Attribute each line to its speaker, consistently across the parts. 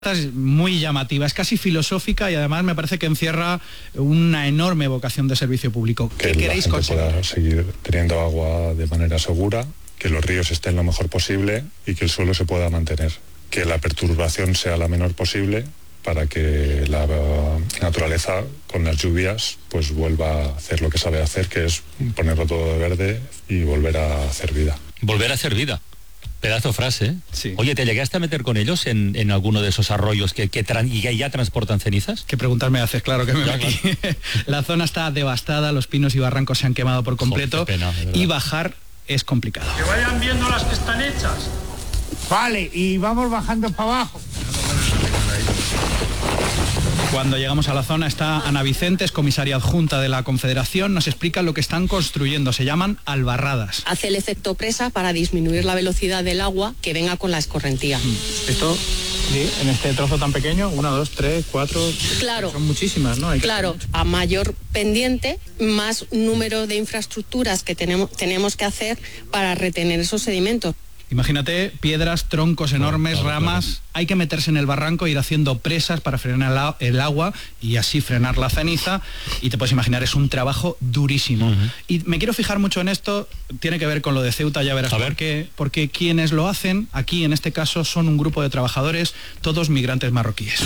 Speaker 1: Es muy llamativa, es casi filosófica y además me parece que encierra una enorme vocación de servicio público.
Speaker 2: ¿Qué queréis conseguir? Que la gente pueda seguir teniendo agua de manera segura, que los ríos estén lo mejor posible y que el suelo se pueda mantener, que la perturbación sea la menor posible para que la naturaleza con las lluvias pues vuelva a hacer lo que sabe hacer, que es ponerlo todo de verde y volver a hacer vida.
Speaker 3: Volver a hacer vida. Pedazo frase, ¿eh?
Speaker 1: Sí.
Speaker 3: Oye, ¿te llegaste a meter con ellos en alguno de esos arroyos que ya transportan cenizas?
Speaker 1: ¿Qué preguntas me haces? Claro que me metí. Claro. La zona está devastada, los pinos y barrancos se han quemado por completo.
Speaker 3: Joder, qué pena,
Speaker 1: y bajar es complicado.
Speaker 4: Que vayan viendo las que están hechas.
Speaker 5: Vale, y vamos bajando para abajo.
Speaker 1: Cuando llegamos a la zona está Ana Vicentes, comisaria adjunta de la Confederación, nos explica lo que están construyendo, se llaman albarradas.
Speaker 6: Hace el efecto presa para disminuir la velocidad del agua que venga con la escorrentía.
Speaker 1: Esto, sí, en este trozo tan pequeño, 1, 2, 3, 4,
Speaker 6: claro,
Speaker 1: son muchísimas, ¿no?
Speaker 6: Claro, a mayor pendiente, más número de infraestructuras que tenemos que hacer para retener esos sedimentos.
Speaker 1: Imagínate, piedras, troncos enormes, ramas, hay que meterse en el barranco, ir haciendo presas para frenar el agua y así frenar la ceniza, y te puedes imaginar, es un trabajo durísimo. Y me quiero fijar mucho en esto, tiene que ver con lo de Ceuta, ya verás por qué, porque quienes lo hacen aquí, en este caso, son un grupo de trabajadores, todos migrantes marroquíes.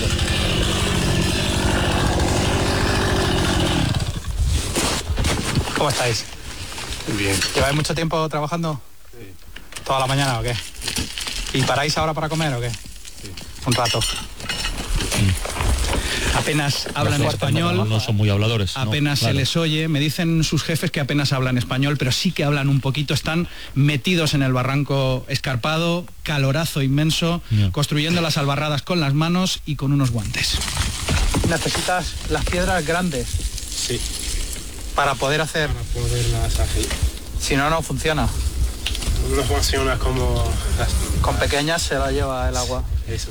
Speaker 1: ¿Cómo estáis?
Speaker 2: Bien.
Speaker 1: ¿Lleváis mucho tiempo trabajando? ¿Toda la mañana o qué? ¿Y paráis ahora para comer o qué? Sí. Un rato. Apenas hablan español.
Speaker 3: No son muy habladores.
Speaker 1: Apenas se les oye. Me dicen sus jefes que apenas hablan español, pero sí que hablan un poquito. Están metidos en el barranco escarpado, calorazo inmenso, construyendo las albarradas con las manos y con unos guantes. ¿Necesitas las piedras grandes?
Speaker 4: Sí.
Speaker 1: Para poder hacer...
Speaker 4: Para poderlas hacer.
Speaker 1: Si no, no funciona.
Speaker 4: No funciona como...
Speaker 1: Con pequeñas se la lleva el agua.
Speaker 4: Eso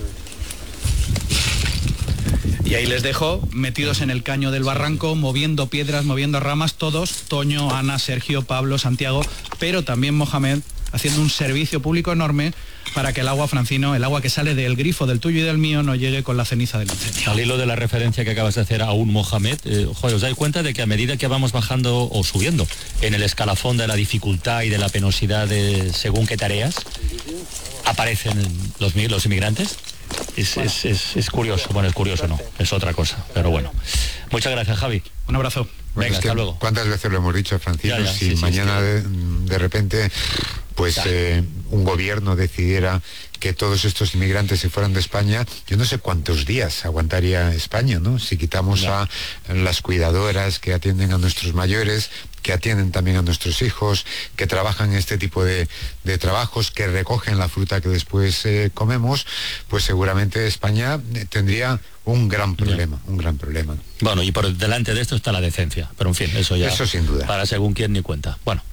Speaker 4: es.
Speaker 1: Y ahí les dejo, metidos en el caño del barranco, moviendo piedras, moviendo ramas, todos, Toño, Ana, Sergio, Pablo, Santiago, pero también Mohamed, haciendo un servicio público enorme para que el agua, Francino, el agua que sale del grifo del tuyo y del mío, no llegue con la ceniza del incendio.
Speaker 3: Al hilo de la referencia que acabas de hacer a un Mohamed, ¿os dais cuenta de que a medida que vamos bajando o subiendo en el escalafón de la dificultad y de la penosidad de según qué tareas, aparecen los inmigrantes? Es curioso, bueno, es curioso no, es otra cosa, pero bueno. Muchas gracias, Javi.
Speaker 1: Un abrazo.
Speaker 7: Bueno,
Speaker 3: venga, hasta luego.
Speaker 7: ¿Cuántas veces lo hemos dicho, Francisco? Si
Speaker 3: sí,
Speaker 7: mañana de repente pues un gobierno decidiera que todos estos inmigrantes se fueran de España, yo no sé cuántos días aguantaría España, ¿no? Si quitamos a las cuidadoras que atienden a nuestros mayores, que atienden también a nuestros hijos, que trabajan en este tipo de trabajos, que recogen la fruta que después comemos, pues seguramente España tendría un gran problema.
Speaker 3: Bueno, y por delante de esto está la decencia, pero en fin, eso ya...
Speaker 7: Eso sin duda.
Speaker 3: Para según quién ni cuenta. Bueno.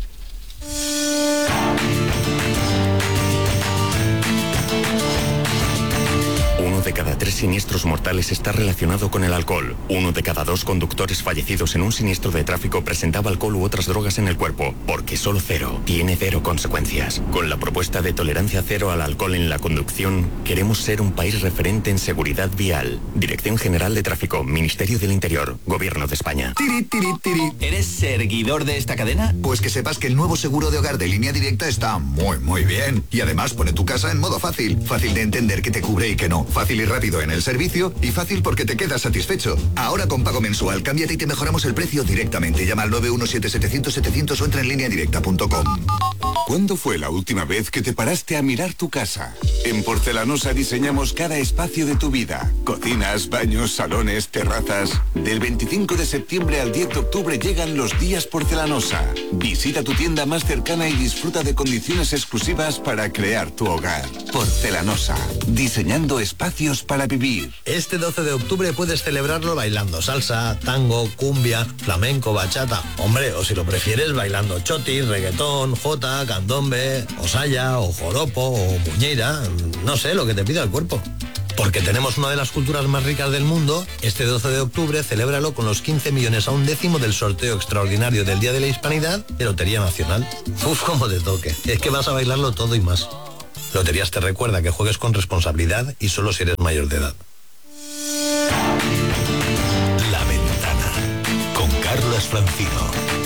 Speaker 8: Uno de cada 3 siniestros mortales está relacionado con el alcohol. 1 de cada 2 conductores fallecidos en un siniestro de tráfico presentaba alcohol u otras drogas en el cuerpo, porque solo cero tiene 0 consecuencias. Con la propuesta de tolerancia cero al alcohol en la conducción, queremos ser un país referente en seguridad vial. Dirección General de Tráfico, Ministerio del Interior, Gobierno de España.
Speaker 9: ¿Eres seguidor de esta cadena? Pues que sepas que el nuevo seguro de hogar de Línea Directa está muy bien. Y además pone tu casa en modo fácil. Fácil de entender que te cubre y que no. Fácil y rápido en el servicio y fácil porque te quedas satisfecho. Ahora con pago mensual, cámbiate y te mejoramos el precio directamente. Llama al 917-700-700 o entra en lineadirecta.com.
Speaker 10: ¿Cuándo fue la última vez que te paraste a mirar tu casa? En Porcelanosa diseñamos cada espacio de tu vida. Cocinas, baños, salones, terrazas. Del 25 de septiembre al 10 de octubre llegan los días Porcelanosa. Visita tu tienda más cercana y disfruta de condiciones exclusivas para crear tu hogar. Porcelanosa. Diseñando espacios para vivir.
Speaker 11: Este 12 de octubre puedes celebrarlo bailando salsa, tango, cumbia, flamenco, bachata. Hombre, o si lo prefieres, bailando choti, reggaetón, jota, candombe, o saya, o joropo, o muñeira. No sé, lo que te pida el cuerpo. Porque tenemos una de las culturas más ricas del mundo, este 12 de octubre celébralo con los 15 millones a un décimo del sorteo extraordinario del Día de la Hispanidad de Lotería Nacional. Uf, cómo te toque. Es que vas a bailarlo todo y más. Loterías te recuerda que juegues con responsabilidad y solo si eres mayor de edad.
Speaker 12: La Ventana con Carlos Francino.